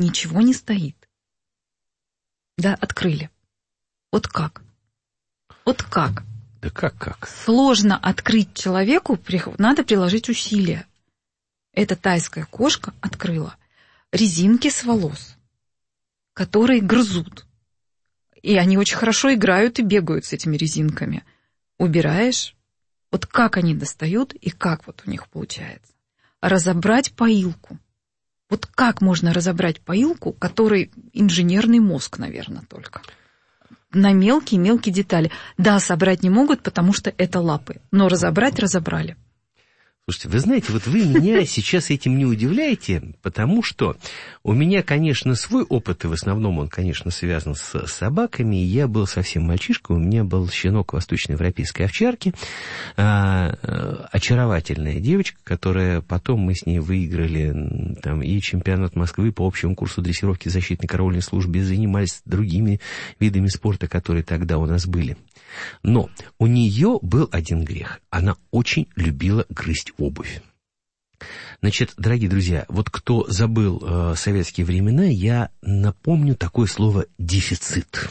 ничего не стоит. Да, открыли. Вот как? Вот как? Да как? Сложно открыть человеку, надо приложить усилия. Эта тайская кошка открыла резинки с волос, которые грызут. И они очень хорошо играют и бегают с этими резинками. Убираешь, вот как они достают и как вот у них получается. Разобрать поилку. Вот как можно разобрать поилку, которой инженерный мозг, наверное, только. На мелкие-мелкие детали. Да, собрать не могут, потому что это лапы. Но разобрать разобрали. Слушайте, вы знаете, вот вы меня сейчас этим не удивляете, потому что у меня, конечно, свой опыт, и в основном он, конечно, связан с собаками. Я был совсем мальчишкой, у меня был щенок восточноевропейской овчарки, очаровательная девочка, которая потом мы с ней выиграли там, и чемпионат Москвы по общему курсу дрессировки защитной караульной службы, занимались другими видами спорта, которые тогда у нас были. Но у нее был один грех. Она очень любила грызть обувь. Значит, дорогие друзья, вот кто забыл советские времена, я напомню такое слово «дефицит».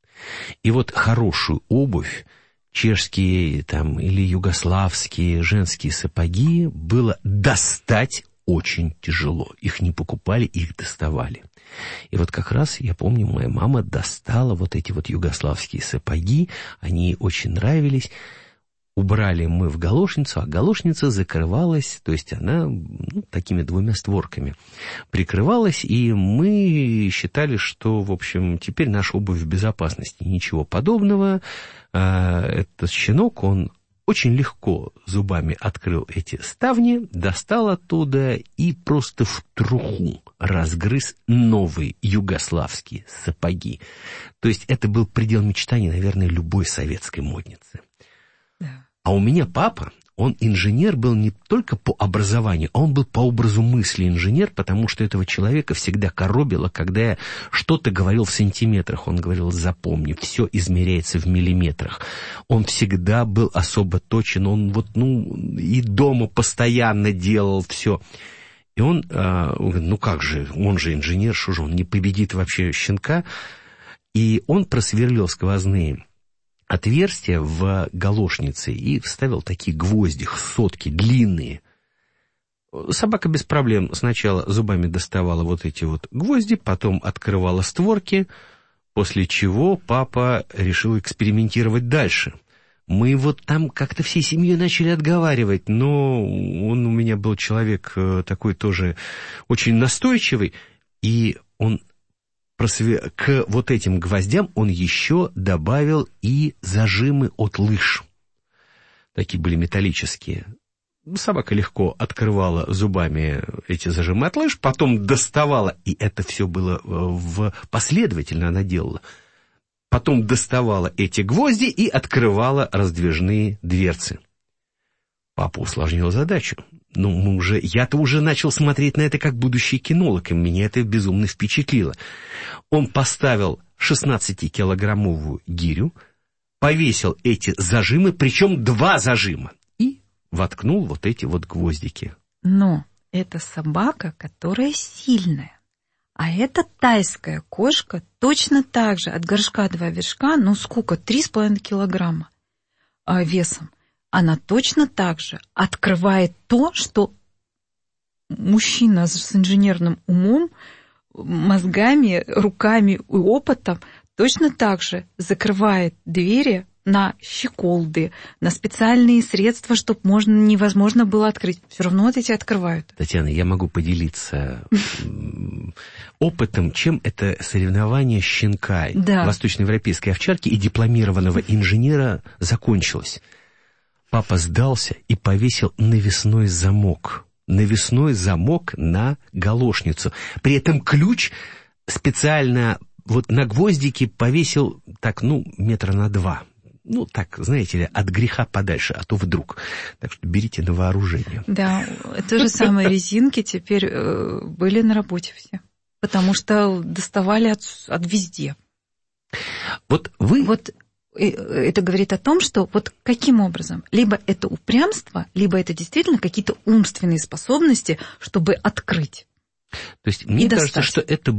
И вот хорошую обувь, чешские там, или югославские женские сапоги было достать очень тяжело. Их не покупали, их доставали. И вот как раз, я помню, моя мама достала вот эти вот югославские сапоги, они ей очень нравились. Убрали мы в галошницу, а галошница закрывалась, то есть она такими двумя створками прикрывалась, и мы считали, что, в общем, теперь наша обувь в безопасности. Ничего подобного. Этот щенок, он очень легко зубами открыл эти ставни, достал оттуда и просто в труху разгрыз новые югославские сапоги. То есть это был предел мечтаний, наверное, любой советской модницы. Да. А у меня папа, он инженер был не только по образованию, а он был по образу мысли инженер, потому что этого человека всегда коробило, когда я что-то говорил в сантиметрах. Он говорил: запомни, все измеряется в миллиметрах. Он всегда был особо точен, он и дома постоянно делал все. И он говорит: как же, он же инженер, что же он не победит вообще щенка? И он просверлил сквозные отверстия в галошнице и вставил такие гвозди, сотки, длинные. Собака без проблем сначала зубами доставала вот эти вот гвозди, потом открывала створки, после чего папа решил экспериментировать дальше. Мы вот там как-то всей семьей начали отговаривать, но он у меня был человек такой тоже очень настойчивый, и он к вот этим гвоздям он еще добавил и зажимы от лыж. Такие были металлические. Собака легко открывала зубами эти зажимы от лыж, потом доставала, и это все было последовательно она делала. Потом доставала эти гвозди и открывала раздвижные дверцы. Папа усложнил задачу. Я-то уже начал смотреть на это как будущий кинолог, и меня это безумно впечатлило. Он поставил 16-килограммовую гирю, повесил эти зажимы, причем 2 зажима, и воткнул вот эти вот гвоздики. Но это собака, которая сильная. А эта тайская кошка точно так же от горшка 2 вершка, 3,5 килограмма весом. Она точно так же открывает то, что мужчина с инженерным умом, мозгами, руками и опытом точно так же закрывает двери на щеколды, на специальные средства, чтобы невозможно было открыть. Все равно вот эти открывают. Татьяна, я могу поделиться опытом, чем это соревнование щенка восточноевропейской овчарки и дипломированного инженера закончилось. Папа сдался и повесил навесной замок. Навесной замок на галошницу. При этом ключ специально на гвоздике повесил метра на 2. Знаете ли, от греха подальше, а то вдруг. Так что берите на вооружение. Да, те же самые резинки теперь были на работе все. Потому что доставали от везде. Это говорит о том, что каким образом? Либо это упрямство, либо это действительно какие-то умственные способности, чтобы открыть. То есть мне кажется, что это